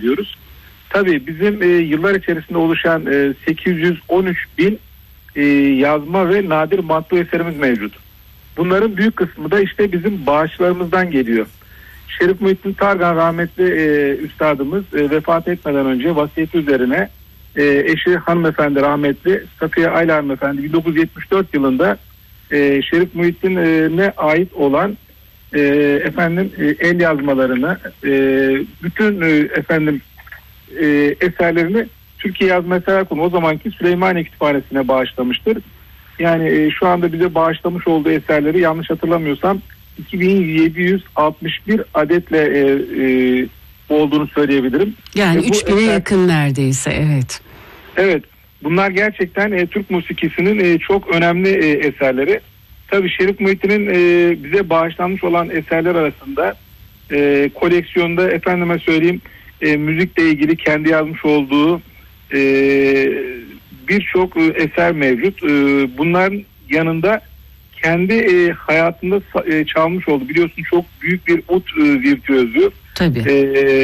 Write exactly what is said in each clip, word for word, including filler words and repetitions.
ediyoruz. Tabii bizim e, yıllar içerisinde oluşan e, sekiz yüz on üç bin e, yazma ve nadir matbu eserimiz mevcut. Bunların büyük kısmı da işte bizim bağışlarımızdan geliyor. Şerif Muhittin Targan rahmetli e, üstadımız e, vefat etmeden önce vasiyeti üzerine e, eşi hanımefendi rahmetli Safiye Ayla hanımefendi bin dokuz yüz yetmiş dört yılında e, Şerif Muhittin'e ait olan e, efendim e, el yazmalarını e, bütün e, efendim e, eserlerini Türkiye Yazma Eserler Kurumu o zamanki Süleymaniye Kütüphanesi'ne bağışlamıştır. Yani e, şu anda bize bağışlamış olduğu eserleri yanlış hatırlamıyorsam iki bin yedi yüz altmış bir adetle e, e, olduğunu söyleyebilirim. Yani e, üç bine eser... yakın neredeyse, evet. Evet, bunlar gerçekten e, Türk musikisinin e, çok önemli e, eserleri. Tabii Şerif Muhittin'in e, bize bağışlanmış olan eserler arasında e, koleksiyonda efendime söyleyeyim e, müzikle ilgili kendi yazmış olduğu e, birçok e, eser mevcut. E, bunların yanında kendi e, hayatında e, çalmış oldu. Biliyorsun çok büyük bir ud e, virtüözü. Tabii. E,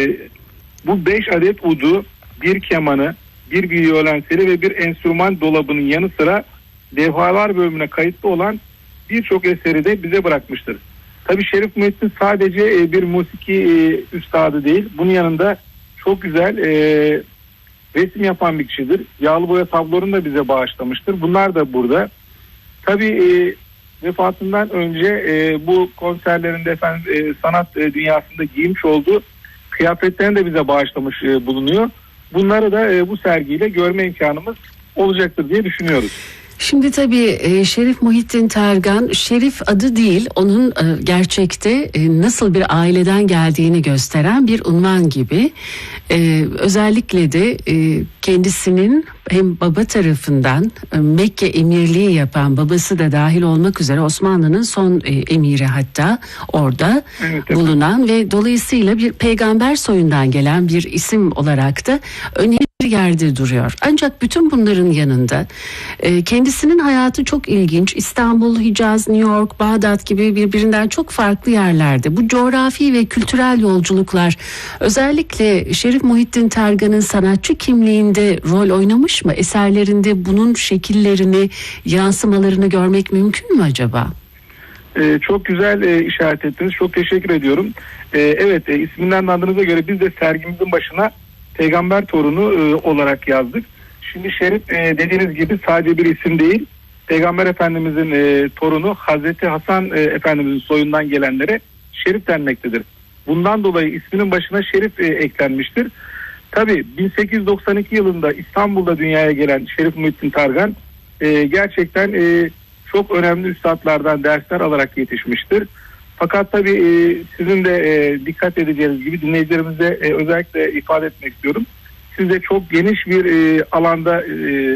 bu beş adet udu, bir kemanı, bir violenseli ve bir enstrüman dolabının yanı sıra levhalar bölümüne kayıtlı olan birçok eseri de bize bırakmıştır. Tabii Şerif Muhittin sadece e, bir musiki e, üstadı değil. Bunun yanında çok güzel e, resim yapan bir kişidir. Yağlı boya tablolarını da bize bağışlamıştır. Bunlar da burada. Tabii e, vefatından önce e, bu konserlerinde efendim e, sanat e, dünyasında giymiş olduğu kıyafetlerini de bize bağışlamış e, bulunuyor. Bunları da e, bu sergiyle görme imkanımız olacaktır diye düşünüyoruz. Şimdi tabii e, Şerif Muhittin Targan, Şerif adı değil, onun e, gerçekte e, nasıl bir aileden geldiğini gösteren bir unvan gibi. E, özellikle de e, kendisinin hem baba tarafından e, Mekke emirliği yapan, babası da dahil olmak üzere Osmanlı'nın son e, emiri hatta orada evet, evet. bulunan ve dolayısıyla bir peygamber soyundan gelen bir isim olarak da önemli bir yerde duruyor. Ancak bütün bunların yanında e, kendisinin hayatı çok ilginç. İstanbul, Hicaz, New York, Bağdat gibi birbirinden çok farklı yerlerde. Bu coğrafi ve kültürel yolculuklar özellikle Şerif Muhittin Targan'ın sanatçı kimliğinde rol oynamış mı? Eserlerinde bunun şekillerini, yansımalarını görmek mümkün mü acaba? Ee, çok güzel e, işaret ettiniz. Çok teşekkür ediyorum. Ee, evet e, isminden de andığınıza göre biz de sergimizin başına peygamber torunu e, olarak yazdık. Şimdi Şerif e, dediğiniz gibi sadece bir isim değil. Peygamber Efendimizin e, torunu Hazreti Hasan e, Efendimizin soyundan gelenlere Şerif denmektedir. Bundan dolayı isminin başına Şerif e, eklenmiştir. Tabii bin sekiz yüz doksan iki yılında İstanbul'da dünyaya gelen Şerif Muhittin Targan e, gerçekten e, çok önemli üstadlardan dersler alarak yetişmiştir. Fakat tabii e, sizin de e, dikkat edeceğiniz gibi dinleyicilerimize e, özellikle ifade etmek istiyorum. Siz de çok geniş bir e, alanda e,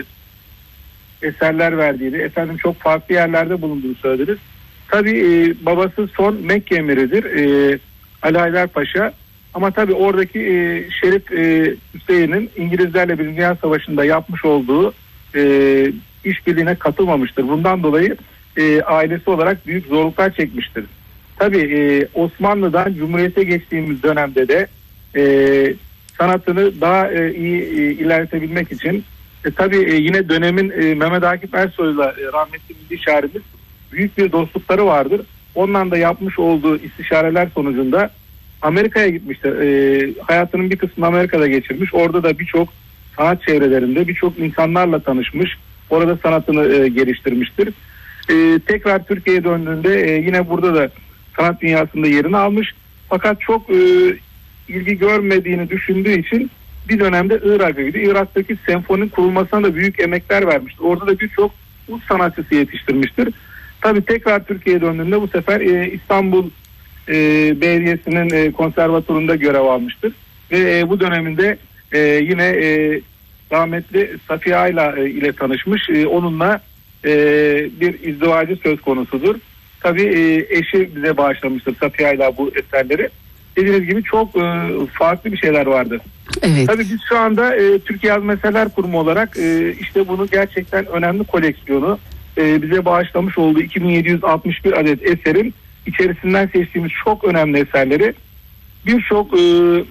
eserler verdiğini, efendim çok farklı yerlerde bulunduğunu söylediniz. Tabii e, babası son Mekke emiridir, e, Ali Haydar Paşa. Ama tabii oradaki e, Şerif e, Hüseyin'in İngilizlerle Birinci Dünya Savaşı'nda yapmış olduğu e, işbirliğine katılmamıştır. Bundan dolayı e, ailesi olarak büyük zorluklar çekmiştir. Tabii e, Osmanlı'dan Cumhuriyet'e geçtiğimiz dönemde de e, sanatını daha e, iyi e, ilerletebilmek için e, tabii e, yine dönemin e, Mehmet Akif Ersoy'la e, rahmetli milli şairimiz büyük bir dostlukları vardır. Ondan da yapmış olduğu istişareler sonucunda Amerika'ya gitmiştir. E, hayatının bir kısmını Amerika'da geçirmiş. Orada da birçok sanat çevrelerinde birçok insanlarla tanışmış. Orada sanatını e, geliştirmiştir. E, tekrar Türkiye'ye döndüğünde e, yine burada da sanat dünyasında yerini almış. Fakat çok e, ilgi görmediğini düşündüğü için bir dönemde Irak'a gitti. Irak'taki senfoninin kurulmasına da büyük emekler vermiştir. Orada da birçok ud sanatçısı yetiştirmiştir. Tabii tekrar Türkiye'ye döndüğünde bu sefer e, İstanbul e, Belediyesi'nin e, konservatuvarında görev almıştır. Ve e, bu döneminde e, yine e, rahmetli Safiye Ayla e, ile tanışmış. E, onunla e, bir izdivacı söz konusudur. Tabii e, eşi bize bağışlamıştır Safiye Ayla bu eserleri. Dediğiniz gibi çok e, farklı bir şeyler vardı. Evet. Tabii biz şu anda e, Türkiye Yazma Eserler Kurumu olarak e, işte bunu gerçekten önemli koleksiyonu e, bize bağışlamış olduğu iki bin yedi yüz altmış bir adet eserin içerisinden seçtiğimiz çok önemli eserleri birçok e,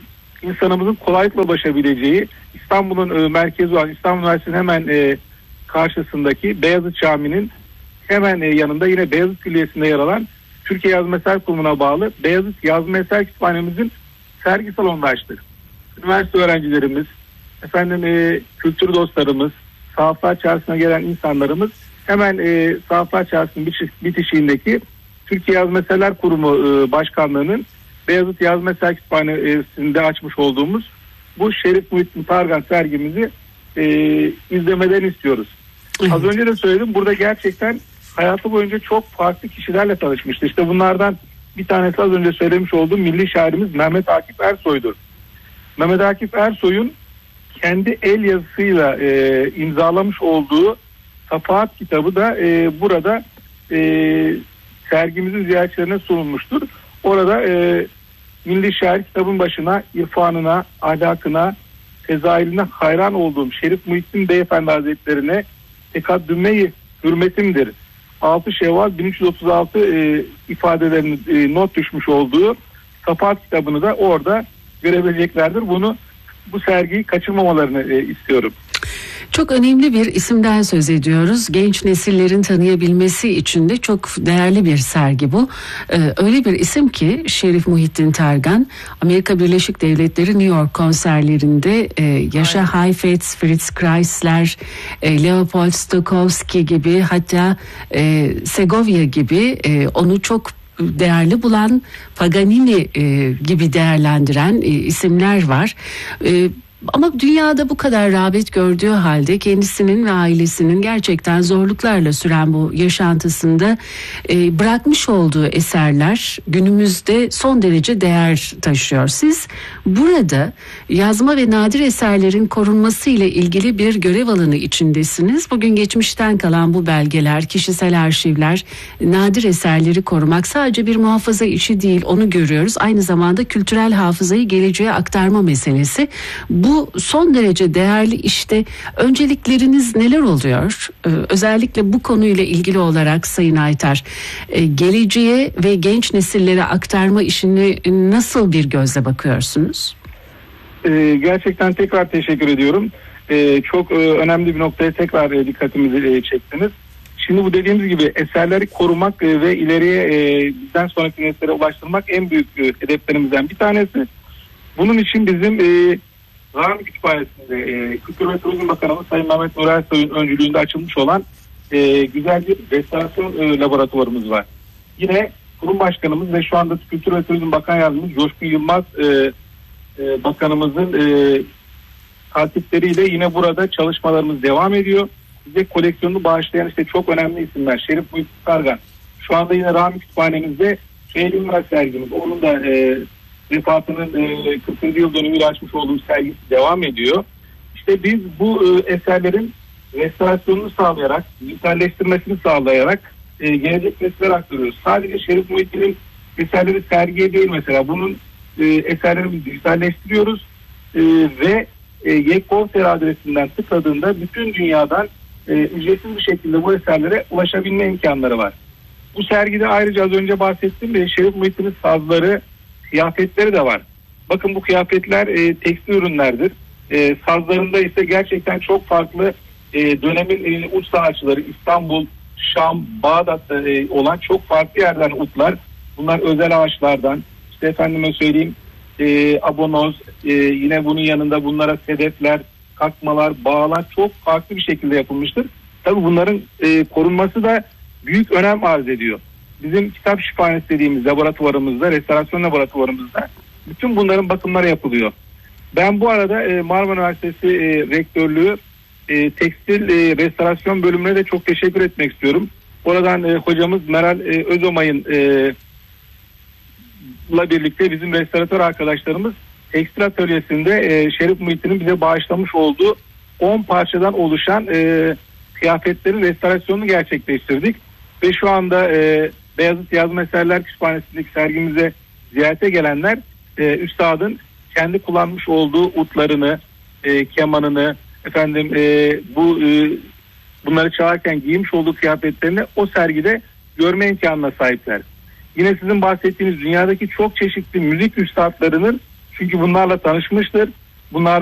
insanımızın kolaylıkla ulaşabileceği İstanbul'un e, merkezi olan İstanbul Üniversitesi'nin hemen e, karşısındaki Beyazıt Camii'nin hemen e, yanında yine Beyazıt Külliyesi'nde yer alan Türkiye Yazma Eser Kurumu'na bağlı Beyazıt Yazma Eser Kütüphanemizin sergi salonunu açtık. Üniversite öğrencilerimiz, efendim e, kültür dostlarımız, Sahaflar Çarşısı'na gelen insanlarımız hemen e, Sahaflar Çarşısı'nın bitişiğindeki Türkiye Yazma Eserler Kurumu e, Başkanlığı'nın Beyazıt Yazma Eser Kütüphanesi'nde açmış olduğumuz bu Şerif Muhittin Targan sergimizi e, izlemelerini istiyoruz. Evet. Az önce de söyledim, burada gerçekten hayatı boyunca çok farklı kişilerle tanışmıştı. İşte bunlardan bir tanesi az önce söylemiş olduğum milli şairimiz Mehmet Akif Ersoy'dur. Mehmet Akif Ersoy'un kendi el yazısıyla e, imzalamış olduğu Safahat kitabı da e, burada e, sergimizin ziyaretçilerine sunulmuştur. Orada e, milli şair kitabın başına irfanına, ahlakına, fezailine hayran olduğum Şerif Muhittin Beyefendi Hazretlerine tekaddüme-i hürmetimdir. altı Şevval bin üç yüz otuz altı e, ifadelerini e, not düşmüş olduğu Safahat kitabını da orada görebileceklerdir. Bunu bu sergiyi kaçırmamalarını e, istiyorum. Çok önemli bir isimden söz ediyoruz. Genç nesillerin tanıyabilmesi için de çok değerli bir sergi bu. Ee, öyle bir isim ki Şerif Muhittin Targan, Amerika Birleşik Devletleri New York konserlerinde e, Yaşa Heifetz, Fritz Kreisler, e, Leopold Stokowski gibi, hatta e, Segovia gibi e, onu çok değerli bulan, Paganini e, gibi değerlendiren e, isimler var. E, Ama dünyada bu kadar rağbet gördüğü halde kendisinin ve ailesinin gerçekten zorluklarla süren bu yaşantısında e, bırakmış olduğu eserler günümüzde son derece değer taşıyor. Siz burada yazma ve nadir eserlerin korunması ile ilgili bir görev alanı içindesiniz. Bugün geçmişten kalan bu belgeler, kişisel arşivler, nadir eserleri korumak sadece bir muhafaza işi değil, onu görüyoruz. Aynı zamanda kültürel hafızayı geleceğe aktarma meselesi. Bu Bu son derece değerli işte öncelikleriniz neler oluyor? Ee, özellikle bu konuyla ilgili olarak Sayın Aytar, e, geleceğe ve genç nesillere aktarma işini nasıl bir gözle bakıyorsunuz? Ee, gerçekten tekrar teşekkür ediyorum. Ee, çok e, önemli bir noktaya tekrar e, dikkatimizi e, çektiniz. Şimdi bu dediğimiz gibi eserleri korumak e, ve ileriye e, bizden sonraki nesillere ulaştırmak en büyük e, hedeflerimizden bir tanesi. Bunun için bizim e, Rami Kütüphanesi'nde e, Kültür ve Turizm Bakanımız Sayın Mehmet Nur Ersoy'un öncülüğünde açılmış olan e, güzel bir restorasyon e, laboratuvarımız var. Yine kurum başkanımız ve şu anda Kültür ve Turizm Bakan Yardımcımız Coşkun Yılmaz e, e, Bakanımızın e, takipleriyle yine burada çalışmalarımız devam ediyor. Bize koleksiyonunu bağışlayan işte çok önemli isimler. Şerif Muhittin Targan. Şu anda yine Rami Kütüphanemizde Şehir Ümrak sergimiz. Onun da e, vefatının e, kırkıncı yıl dönümüyle açmış olduğumuz sergisi devam ediyor. İşte biz bu e, eserlerin restorasyonunu sağlayarak, dijitalleştirmesini sağlayarak e, gelecek nesillere aktarıyoruz. Sadece Şerif Muhittin'in eserleri sergiye değil mesela. Bunun e, eserlerimizi dijitalleştiriyoruz e, ve e, Yekkonser adresinden tıkladığında bütün dünyadan e, ücretsiz bir şekilde bu eserlere ulaşabilme imkanları var. Bu sergide ayrıca az önce bahsettiğim de Şerif Muhittin'in sazları, kıyafetleri de var. Bakın bu kıyafetler e, tekstil ürünlerdir. E, sazlarında ise gerçekten çok farklı e, dönemin e, uç sanatçıları İstanbul, Şam, Bağdat'ta e, olan çok farklı yerden utlar. Bunlar özel ağaçlardan, işte efendime söyleyeyim e, abonoz, e, yine bunun yanında bunlara sedefler, kakmalar, bağlar çok farklı bir şekilde yapılmıştır. Tabii bunların e, korunması da büyük önem arz ediyor. Bizim kitap şifanesi dediğimiz laboratuvarımızda, restorasyon laboratuvarımızda bütün bunların bakımları yapılıyor. Ben bu arada e, Marmara Üniversitesi e, Rektörlüğü e, Tekstil e, Restorasyon bölümüne de çok teşekkür etmek istiyorum. Oradan e, hocamız Meral e, Özomay'ın e, ile birlikte bizim restoratör arkadaşlarımız tekstil atölyesinde e, Şerif Muhittin'in bize bağışlamış olduğu on parçadan oluşan e, kıyafetlerin restorasyonunu gerçekleştirdik. Ve şu anda e, Beyazıt Yazma Eserler Kütüphanesi'ndeki sergimize ziyarete gelenler e, üstadın kendi kullanmış olduğu utlarını, e, kemanını, efendim e, bu e, bunları çalarken giymiş olduğu kıyafetlerini o sergide görme imkanına sahipler. Yine sizin bahsettiğiniz dünyadaki çok çeşitli müzik üstadlarının Çünkü bunlarla tanışmıştır. Bunlar